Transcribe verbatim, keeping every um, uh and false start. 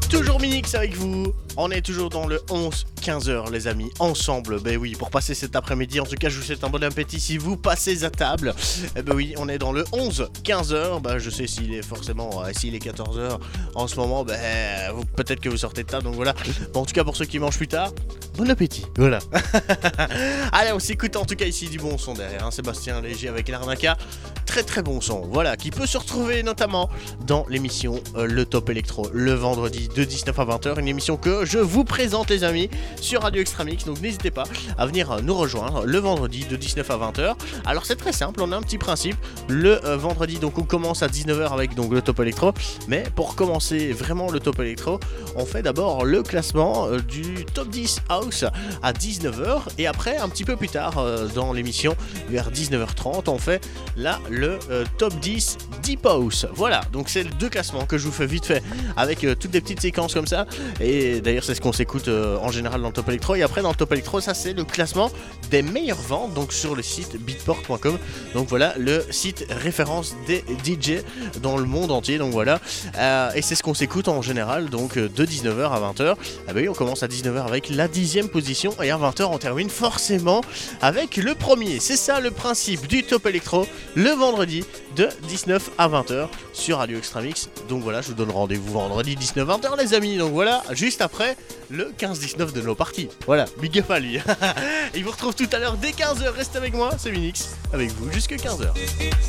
Toujours Minix avec vous. On est toujours dans le onze quinze heures les amis, ensemble, ben oui, pour passer cet après-midi. En tout cas, je vous souhaite un bon appétit si vous passez à table. Eh ben oui, on est dans le onze quinze heures. Ben je sais s'il est forcément, euh, s'il est quatorze heures en ce moment, ben vous- peut-être que vous sortez de table, donc voilà. Bon, en tout cas, pour ceux qui mangent plus tard, bon appétit, voilà. Allez, on s'écoute en tout cas ici du bon son derrière, hein. Sébastien Léger avec l'Arnaca. Très très bon son, voilà, qui peut se retrouver notamment dans l'émission euh, Le Top Electro, le vendredi de dix-neuf à vingt heures, une émission que je vous présente les amis sur Radio Extramix, donc n'hésitez pas à venir euh, nous rejoindre le vendredi de dix-neuf à vingt heures. Alors c'est très simple, on a un petit principe, le euh, vendredi donc on commence à dix-neuf heures avec donc le Top Electro, mais pour commencer vraiment le Top Electro, on fait d'abord le classement euh, du Top dix House à dix-neuf heures, et après un petit peu plus tard euh, dans l'émission vers dix-neuf heures trente on fait là le euh, Top dix Deep House. Voilà, donc c'est les deux classements que je vous fais vite fait avec euh, toutes des petites séquences comme ça, et d'ailleurs c'est ce qu'on s'écoute euh, en général dans le Top Electro. Et après dans le Top Electro, ça c'est le classement des meilleures ventes donc sur le site beatport point com, donc voilà le site référence des D J dans le monde entier, donc voilà. Euh, et c'est ce qu'on s'écoute en général donc euh, de dix-neuf heures à vingt heures. Ah bah oui, on commence à dix-neuf heures avec la dixième position, et à vingt heures on termine forcément avec le premier. C'est ça le principe du Top Electro, le vendredi de dix-neuf à vingt heures sur Radio Extramix. Donc voilà, je vous donne rendez-vous vendredi dix-neuf à vingt heures les amis. Donc voilà, juste après le quinze dix-neuf de nos parties. Voilà, big up à lui. Il vous retrouve tout à l'heure dès quinze heures. Restez avec moi, c'est Minix avec vous jusqu'à quinze heures.